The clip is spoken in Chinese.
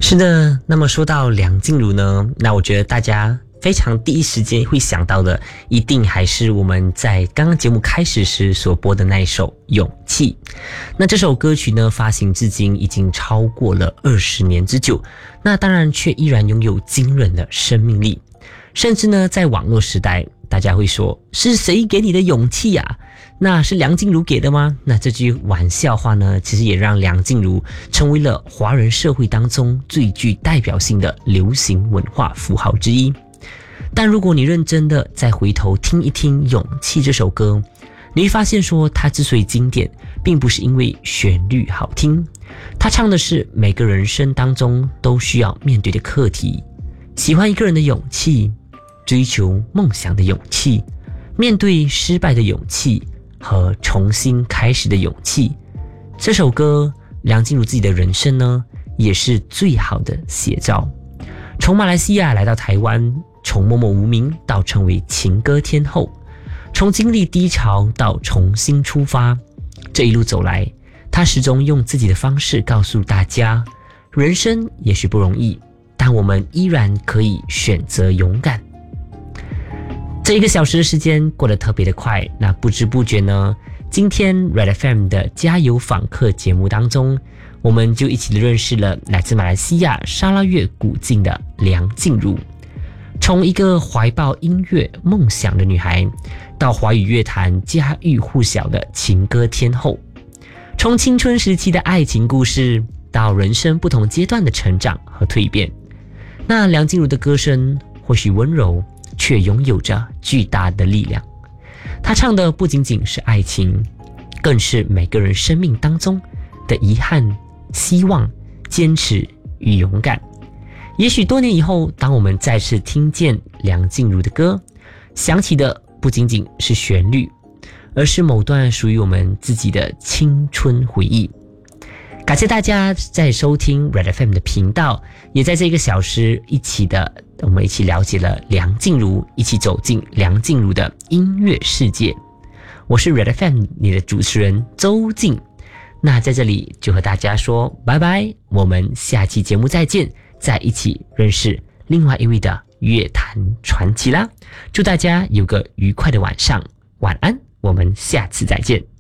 是的，那么说到梁静茹呢，那我觉得大家非常第一时间会想到的，一定还是我们在刚刚节目开始时所播的那一首《勇气》。那这首歌曲呢，发行至今已经超过了20年之久，那当然却依然拥有惊人的生命力。甚至呢，在网络时代，大家会说是谁给你的勇气啊？那是梁静茹给的吗？那这句玩笑话呢，其实也让梁静茹成为了华人社会当中最具代表性的流行文化符号之一。但如果你认真的再回头听一听《勇气》这首歌，你会发现说它之所以经典，并不是因为旋律好听，它唱的是每个人生当中都需要面对的课题，喜欢一个人的勇气，追求梦想的勇气，面对失败的勇气和重新开始的勇气。这首歌梁静茹自己的人生呢，也是最好的写照。从马来西亚来到台湾，从默默无名到成为情歌天后，从经历低潮到重新出发，这一路走来，她始终用自己的方式告诉大家，人生也许不容易，但我们依然可以选择勇敢。这1个小时的时间过得特别的快，那不知不觉呢，今天 Red FM 的加油访客节目当中，我们就一起认识了来自马来西亚沙拉越古晋的梁静茹。从一个怀抱音乐梦想的女孩，到华语乐坛家喻户晓的情歌天后，从青春时期的爱情故事，到人生不同阶段的成长和蜕变。那梁静茹的歌声或许温柔，却拥有着巨大的力量。她唱的不仅仅是爱情，更是每个人生命当中的遗憾、希望、坚持与勇敢。也许多年以后，当我们再次听见梁静茹的歌，想起的不仅仅是旋律，而是某段属于我们自己的青春回忆。感谢大家在收听 Red FM 的频道，也在这1个小时我们一起了解了梁静茹，一起走进梁静茹的音乐世界。我是 Red FM 你的主持人周静，那在这里就和大家说拜拜，我们下期节目再见，再一起认识另外一位的乐坛传奇啦。祝大家有个愉快的晚上，晚安，我们下次再见。